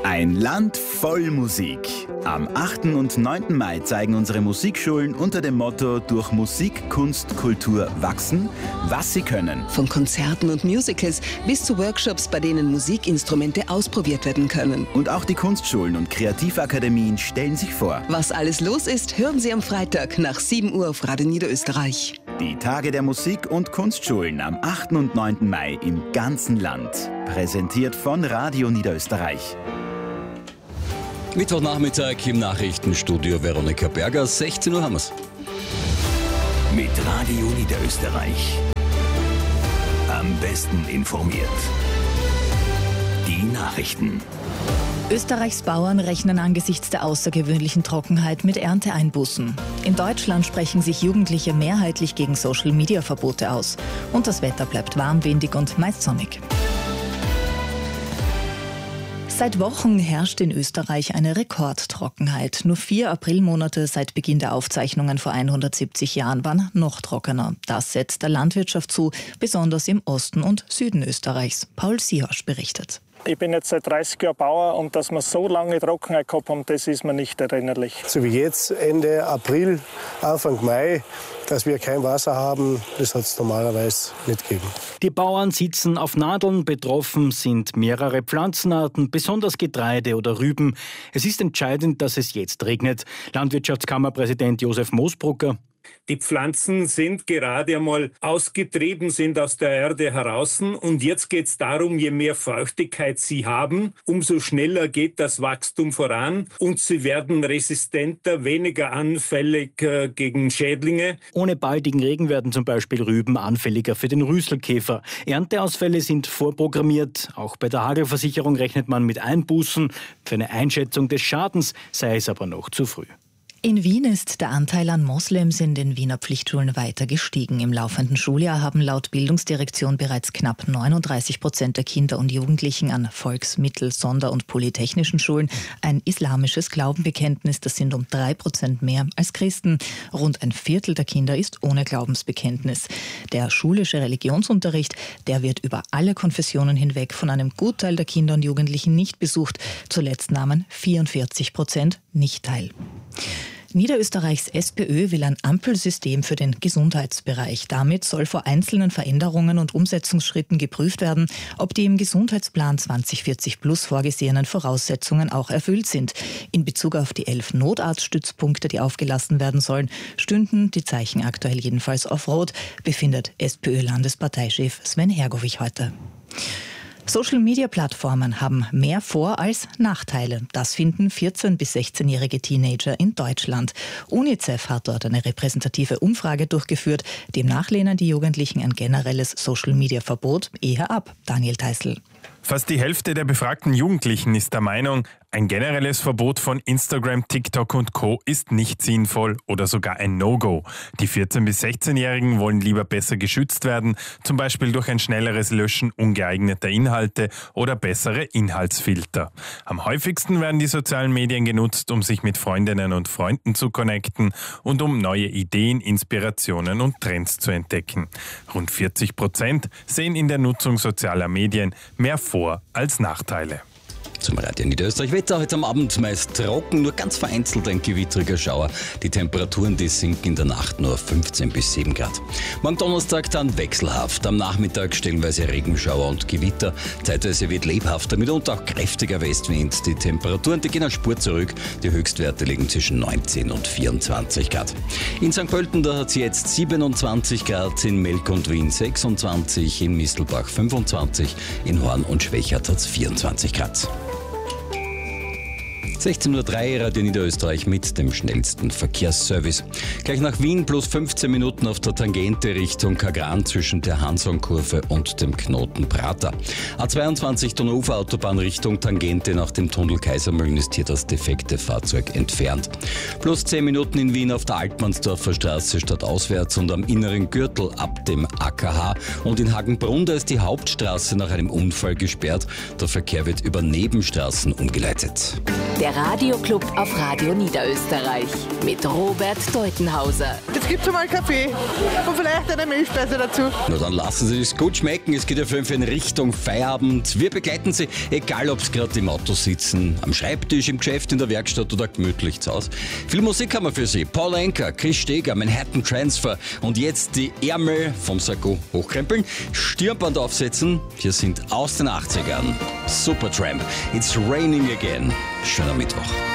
Ein Land voll Musik. Am 8. und 9. Mai zeigen unsere Musikschulen unter dem Motto durch Musik, Kunst, Kultur wachsen, was sie können. Von Konzerten und Musicals bis zu Workshops, bei denen Musikinstrumente ausprobiert werden können. Und auch die Kunstschulen und Kreativakademien stellen sich vor. Was alles los ist, hören Sie am Freitag nach 7 Uhr auf Radio Niederösterreich. Die Tage der Musik- und Kunstschulen am 8. und 9. Mai im ganzen Land. Präsentiert von Radio Niederösterreich. Mittwochnachmittag im Nachrichtenstudio Veronika Berger. 16 Uhr haben wir's. Mit Radio Niederösterreich. Am besten informiert. Die Nachrichten. Österreichs Bauern rechnen angesichts der außergewöhnlichen Trockenheit mit Ernteeinbußen. In Deutschland sprechen sich Jugendliche mehrheitlich gegen Social-Media-Verbote aus. Und das Wetter bleibt warm, windig und meist sonnig. Seit Wochen herrscht in Österreich eine Rekordtrockenheit. Nur 4 Aprilmonate seit Beginn der Aufzeichnungen vor 170 Jahren waren noch trockener. Das setzt der Landwirtschaft zu, besonders im Osten und Süden Österreichs. Paul Sihorsch berichtet. Ich bin jetzt seit 30 Jahren Bauer und dass wir so lange Trockenheit gehabt haben, das ist mir nicht erinnerlich. So wie jetzt, Ende April, Anfang Mai, dass wir kein Wasser haben, das hat es normalerweise nicht gegeben. Die Bauern sitzen auf Nadeln, betroffen sind mehrere Pflanzenarten, besonders Getreide oder Rüben. Es ist entscheidend, dass es jetzt regnet. Landwirtschaftskammerpräsident Josef Moosbrucker. Die Pflanzen sind gerade einmal ausgetrieben, sind aus der Erde heraus. Und jetzt geht es darum, je mehr Feuchtigkeit sie haben, umso schneller geht das Wachstum voran. Und sie werden resistenter, weniger anfällig gegen Schädlinge. Ohne baldigen Regen werden zum Beispiel Rüben anfälliger für den Rüsselkäfer. Ernteausfälle sind vorprogrammiert. Auch bei der Hagelversicherung rechnet man mit Einbußen. Für eine Einschätzung des Schadens sei es aber noch zu früh. In Wien ist der Anteil an Moslems in den Wiener Pflichtschulen weiter gestiegen. Im laufenden Schuljahr haben laut Bildungsdirektion bereits knapp 39% der Kinder und Jugendlichen an Volks-, Mittel-, Sonder- und polytechnischen Schulen ein islamisches Glaubenbekenntnis. Das sind um 3% mehr als Christen. Rund ein Viertel der Kinder ist ohne Glaubensbekenntnis. Der schulische Religionsunterricht, der wird über alle Konfessionen hinweg von einem Gutteil der Kinder und Jugendlichen nicht besucht. Zuletzt nahmen 44% nicht teil. Niederösterreichs SPÖ will ein Ampelsystem für den Gesundheitsbereich. Damit soll vor einzelnen Veränderungen und Umsetzungsschritten geprüft werden, ob die im Gesundheitsplan 2040 Plus vorgesehenen Voraussetzungen auch erfüllt sind. In Bezug auf die 11 Notarztstützpunkte, die aufgelassen werden sollen, stünden die Zeichen aktuell jedenfalls auf Rot, befindet SPÖ-Landesparteichef Sven Hergovich heute. Social-Media-Plattformen haben mehr Vor- als Nachteile. Das finden 14- bis 16-jährige Teenager in Deutschland. UNICEF hat dort eine repräsentative Umfrage durchgeführt. Demnach lehnen die Jugendlichen ein generelles Social-Media-Verbot eher ab. Daniel Theißl. Fast die Hälfte der befragten Jugendlichen ist der Meinung, ein generelles Verbot von Instagram, TikTok und Co. ist nicht sinnvoll oder sogar ein No-Go. Die 14- bis 16-Jährigen wollen lieber besser geschützt werden, zum Beispiel durch ein schnelleres Löschen ungeeigneter Inhalte oder bessere Inhaltsfilter. Am häufigsten werden die sozialen Medien genutzt, um sich mit Freundinnen und Freunden zu connecten und um neue Ideen, Inspirationen und Trends zu entdecken. Rund 40% sehen in der Nutzung sozialer Medien mehr Vor- als Nachteile. Zum Radio Niederösterreich Wetter heute am Abend meist trocken, nur ganz vereinzelt ein gewittriger Schauer. Die Temperaturen, die sinken in der Nacht nur 15 bis 7 Grad. Morgen Donnerstag dann wechselhaft. Am Nachmittag stellenweise Regenschauer und Gewitter. Zeitweise wird lebhafter, mitunter auch kräftiger Westwind. Die Temperaturen, die gehen eine Spur zurück. Die Höchstwerte liegen zwischen 19 und 24 Grad. In St. Pölten, da hat es jetzt 27 Grad, in Melk und Wien 26, in Mistelbach 25, in Horn und Schwächert hat es 24 Grad. 16.03 Uhr, Radio Niederösterreich mit dem schnellsten Verkehrsservice. Gleich nach Wien plus 15 Minuten auf der Tangente Richtung Kagran zwischen der Hansonkurve und dem Knoten Prater. A22 Donauuferautobahn Richtung Tangente nach dem Tunnel Kaisermühlen ist hier das defekte Fahrzeug entfernt. Plus 10 Minuten in Wien auf der Altmannsdorfer Straße stadtauswärts und am inneren Gürtel ab dem AKH. Und in Hagenbrunn, da ist die Hauptstraße nach einem Unfall gesperrt. Der Verkehr wird über Nebenstraßen umgeleitet. Der Der Radioclub auf Radio Niederösterreich mit Robert Deutenhauser. Jetzt gibt's mal Kaffee und vielleicht eine Milchspeise dazu. Na dann lassen Sie es gut schmecken. Es geht ja für in Richtung Feierabend. Wir begleiten Sie, egal ob Sie gerade im Auto sitzen, am Schreibtisch, im Geschäft, in der Werkstatt oder gemütlich zu Hause. Viel Musik haben wir für Sie. Paul Anka, Chris Steger, Manhattan Transfer und jetzt die Ärmel vom Sakko hochkrempeln, Stirnband aufsetzen. Hier sind aus den 80ern Supertramp. It's raining again. Schöner Mittwoch.